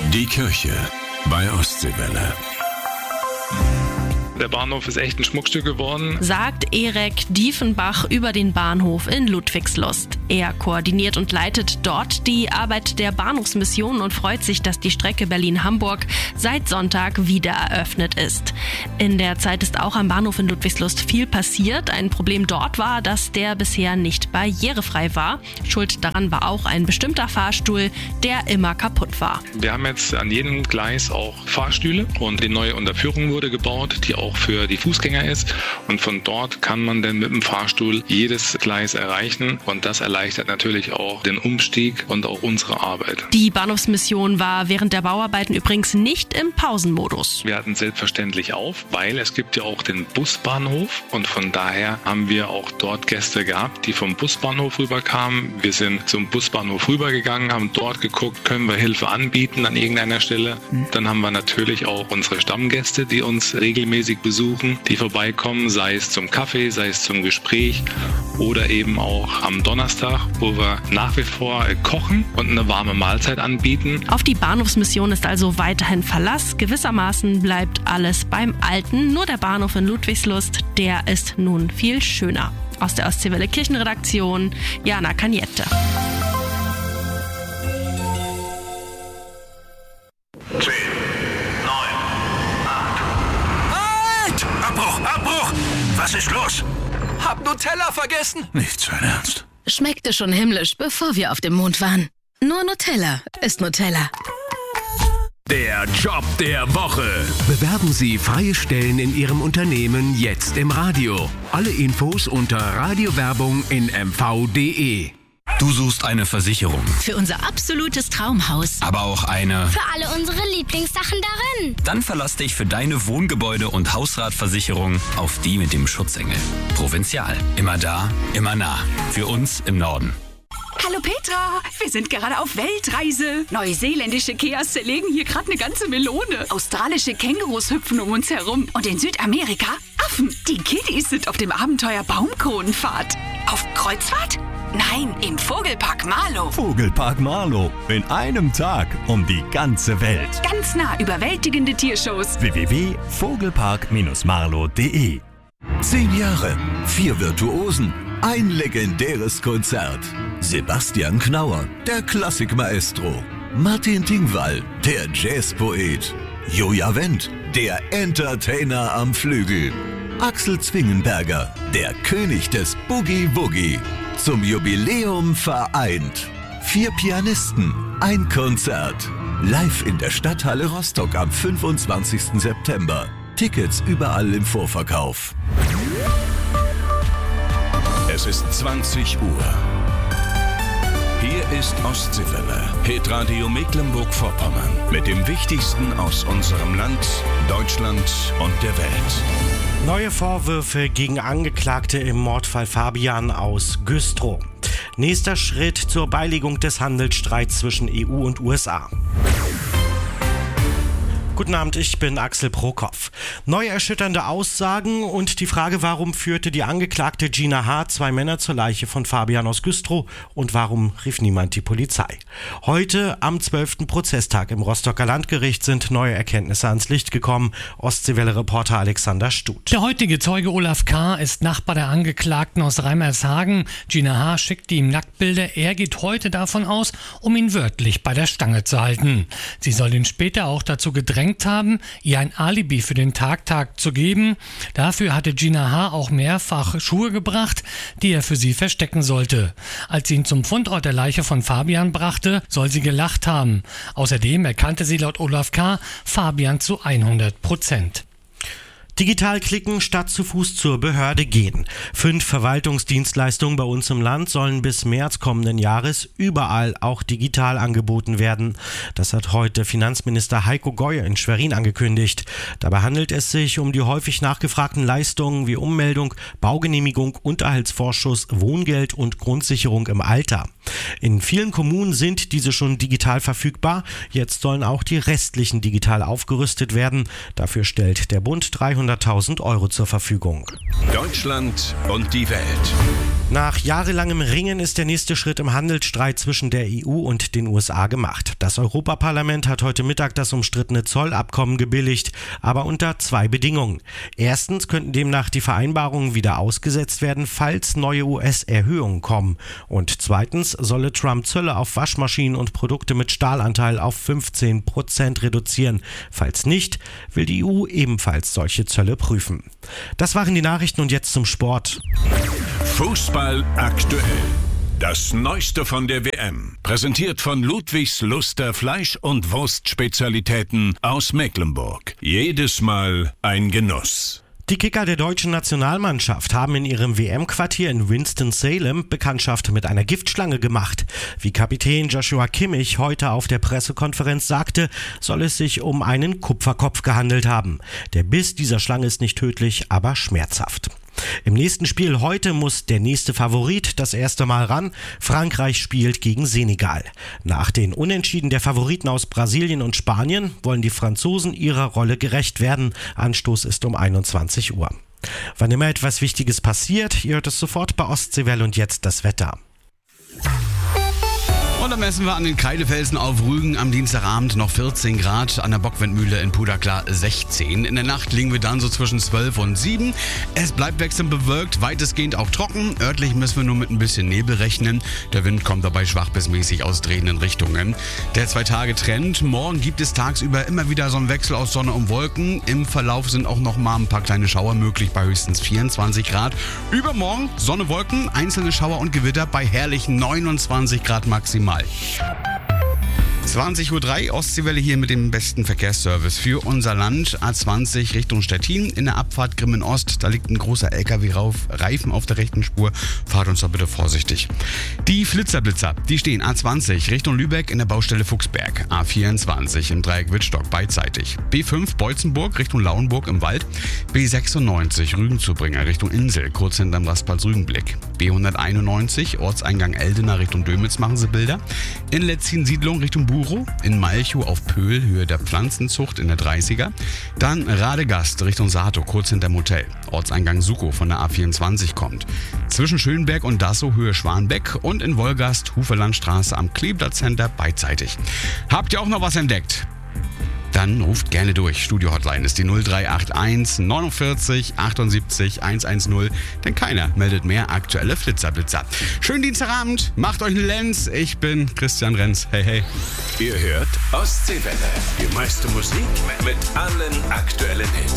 Die Kirche bei Ostseewelle. Der Bahnhof ist echt ein Schmuckstück geworden, sagt Erik Diefenbach über den Bahnhof in Ludwigslust. Er koordiniert und leitet dort die Arbeit der Bahnhofsmission und freut sich, dass die Strecke Berlin-Hamburg seit Sonntag wieder eröffnet ist. In der Zeit ist auch am Bahnhof in Ludwigslust viel passiert. Ein Problem dort war, dass der bisher nicht barrierefrei war. Schuld daran war auch ein bestimmter Fahrstuhl, der immer kaputt war. Wir haben jetzt an jedem Gleis auch Fahrstühle und die neue Unterführung wurde gebaut, die auch für die Fußgänger ist. Und von dort kann man dann mit dem Fahrstuhl jedes Gleis erreichen. Und das erleichtert natürlich auch den Umstieg und auch unsere Arbeit. Die Bahnhofsmission war während der Bauarbeiten übrigens nicht im Pausenmodus. Wir hatten selbstverständlich auf, weil es gibt ja auch den Busbahnhof. Und von daher haben wir auch dort Gäste gehabt, die vom Busbahnhof rüberkamen. Wir sind zum Busbahnhof rübergegangen, haben dort geguckt, können wir Hilfe anbieten an irgendeiner Stelle. Dann haben wir natürlich auch unsere Stammgäste, die uns regelmäßig besuchen, die vorbeikommen, sei es zum Kaffee, sei es zum Gespräch oder eben auch am Donnerstag, wo wir nach wie vor kochen und eine warme Mahlzeit anbieten. Auf die Bahnhofsmission ist also weiterhin Verlass. Gewissermaßen bleibt alles beim Alten. Nur der Bahnhof in Ludwigslust, der ist nun viel schöner. Aus der Ostseewelle Kirchenredaktion, Jana Kaniette. 10, 9, 8. Abbruch! Was ist los? Hab Nutella vergessen. Nicht sein Ernst. Schmeckte schon himmlisch, bevor wir auf dem Mond waren. Nur Nutella ist Nutella. Der Job der Woche. Bewerben Sie freie Stellen in Ihrem Unternehmen jetzt im Radio. Alle Infos unter Radiowerbung in mv.de. Du suchst eine Versicherung, Für unser absolutes Traumhaus. aber auch eine. Für alle unsere Lieblingssachen darin. Dann verlass dich für deine Wohngebäude- und Hausratversicherung auf die mit dem Schutzengel. Provinzial. Immer da, immer nah. Für uns im Norden. Hallo Petra, wir sind gerade auf Weltreise. Neuseeländische Keas zerlegen hier gerade eine ganze Melone. Australische Kängurus hüpfen um uns herum. Und in Südamerika Affen. Die Kiddies sind auf dem Abenteuer Baumkronenfahrt. Auf Kreuzfahrt? Nein, im Vogelpark Marlow. Vogelpark Marlow. In einem Tag um die ganze Welt. Ganz nah überwältigende Tiershows. www.vogelpark-marlow.de 10 Jahre, 4 Virtuosen, ein legendäres Konzert. Sebastian Knauer, der Klassikmaestro. Martin Tingwall, der Jazzpoet. Joja Wendt, der Entertainer am Flügel. Axel Zwingenberger, der König des Boogie-Woogie. Zum Jubiläum vereint. 4 Pianisten, ein Konzert. Live in der Stadthalle Rostock am 25. September. Tickets überall im Vorverkauf. Es ist 20 Uhr. Hier ist Ostseewelle, Hitradio Mecklenburg-Vorpommern. Mit dem Wichtigsten aus unserem Land, Deutschland und der Welt. Neue Vorwürfe gegen Angeklagte im Mordfall Fabian aus Güstrow. Nächster Schritt zur Beilegung des Handelsstreits zwischen EU und USA. Guten Abend, ich bin Axel Prokop. Neue erschütternde Aussagen und die Frage, warum führte die Angeklagte Gina H. 2 Männer zur Leiche von Fabian aus Güstrow und warum rief niemand die Polizei? Heute am 12. Prozesstag im Rostocker Landgericht sind neue Erkenntnisse ans Licht gekommen. Ostseewelle-Reporter Alexander Stuth. Der heutige Zeuge Olaf K. ist Nachbar der Angeklagten aus Reimershagen. Gina H. schickte ihm Nacktbilder. Er geht heute davon aus, um ihn wörtlich bei der Stange zu halten. Sie soll ihn später auch dazu gedrängt haben, ihr ein Alibi für den Tag zu geben. Dafür hatte Gina H. auch mehrfach Schuhe gebracht, die er für sie verstecken sollte. Als sie ihn zum Fundort der Leiche von Fabian brachte, soll sie gelacht haben. Außerdem erkannte sie laut Olaf K. Fabian zu 100%. Digital klicken statt zu Fuß zur Behörde gehen. 5 Verwaltungsdienstleistungen bei uns im Land sollen bis März kommenden Jahres überall auch digital angeboten werden. Das hat heute Finanzminister Heiko Geuer in Schwerin angekündigt. Dabei handelt es sich um die häufig nachgefragten Leistungen wie Ummeldung, Baugenehmigung, Unterhaltsvorschuss, Wohngeld und Grundsicherung im Alter. In vielen Kommunen sind diese schon digital verfügbar. Jetzt sollen auch die restlichen digital aufgerüstet werden. Dafür stellt der Bund 300.000 € zur Verfügung. Deutschland und die Welt. Nach jahrelangem Ringen ist der nächste Schritt im Handelsstreit zwischen der EU und den USA gemacht. Das Europaparlament hat heute Mittag das umstrittene Zollabkommen gebilligt, aber unter 2 Bedingungen. Erstens könnten demnach die Vereinbarungen wieder ausgesetzt werden, falls neue US-Erhöhungen kommen. Und zweitens solle Trump Zölle auf Waschmaschinen und Produkte mit Stahlanteil auf 15% reduzieren. Falls nicht, will die EU ebenfalls solche Zölle prüfen. Das waren die Nachrichten und jetzt zum Sport. Fußball aktuell. Das Neueste von der WM. Präsentiert von Ludwigs Luster Fleisch- und Wurstspezialitäten aus Mecklenburg. Jedes Mal ein Genuss. Die Kicker der deutschen Nationalmannschaft haben in ihrem WM-Quartier in Winston-Salem Bekanntschaft mit einer Giftschlange gemacht. Wie Kapitän Joshua Kimmich heute auf der Pressekonferenz sagte, soll es sich um einen Kupferkopf gehandelt haben. Der Biss dieser Schlange ist nicht tödlich, aber schmerzhaft. Im nächsten Spiel heute muss der nächste Favorit das erste Mal ran. Frankreich spielt gegen Senegal. Nach den Unentschieden der Favoriten aus Brasilien und Spanien wollen die Franzosen ihrer Rolle gerecht werden. Anstoß ist um 21 Uhr. Wann immer etwas Wichtiges passiert, ihr hört es sofort bei Ostseewelle und jetzt das Wetter. Und dann messen wir an den Kreidefelsen auf Rügen am Dienstagabend noch 14 Grad, an der Bockwindmühle in Puderklar 16. In der Nacht liegen wir dann so zwischen 12 und 7. Es bleibt wechselnd bewölkt, weitestgehend auch trocken. Örtlich müssen wir nur mit ein bisschen Nebel rechnen. Der Wind kommt dabei schwach bis mäßig aus drehenden Richtungen. Der 2-Tage-Trend. Morgen gibt es tagsüber immer wieder so einen Wechsel aus Sonne und Wolken. Im Verlauf sind auch noch mal ein paar kleine Schauer möglich bei höchstens 24 Grad. Übermorgen Sonne, Wolken, einzelne Schauer und Gewitter bei herrlichen 29 Grad maximal. 20:03 Uhr, Ostseewelle hier mit dem besten Verkehrsservice für unser Land. A20 Richtung Stettin, in der Abfahrt Grimmen Ost, da liegt ein großer LKW-Reifen auf der rechten Spur. Fahrt uns da bitte vorsichtig. Die Flitzerblitzer, die stehen A20 Richtung Lübeck in der Baustelle Fuchsberg. A24 im Dreieck Wittstock beidseitig. B5 Beutzenburg Richtung Lauenburg im Wald. B96 Rügenzubringer Richtung Insel, kurz hinterm Rastplatz Rügenblick. B191 Ortseingang Eldena Richtung Dömitz machen sie Bilder. In Letzin-Siedlung Richtung Buro, in Malchow auf Pöhl, Höhe der Pflanzenzucht in der 30er. Dann Radegast Richtung Sato, kurz hinterm Hotel. Ortseingang Sukow von der A24 kommt. Zwischen Schönberg und Dassow, Höhe Schwanbeck und in Wolgast, Huferlandstraße am Kleeblatt-Center beidseitig. Habt ihr auch noch was entdeckt? Dann ruft gerne durch. Studio-Hotline ist die 0381 49 78 110, denn keiner meldet mehr aktuelle Flitzerblitzer. Schönen Dienstagabend, macht euch einen Lenz. Ich bin Christian Renz. Hey, hey. Ihr hört Ostseewelle. Die meiste Musik mit allen aktuellen Hits.